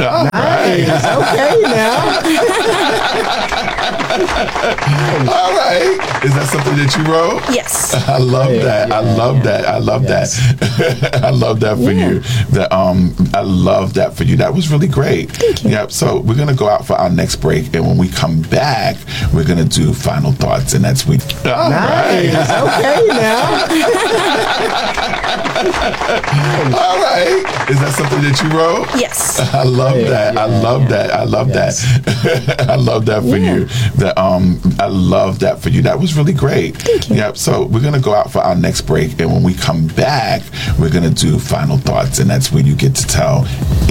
Nice. Okay, now. All right. Is that something that you wrote? Yes. I love that. I love that. I love that. I love that for you. I love that for you. That was really great. Thank you. Yep. So we're gonna go out for our next break, and when we come back, we're gonna do final thoughts, and that's we. Nice. Okay, now. All right. Is that something that you wrote? Yes. I love that. I love that. I love that. I love that for you. I love that for you. That was really great. Thank you. Yep. So we're gonna go out for our next break, and when we come back, we're gonna do final thoughts, and that's where you get to tell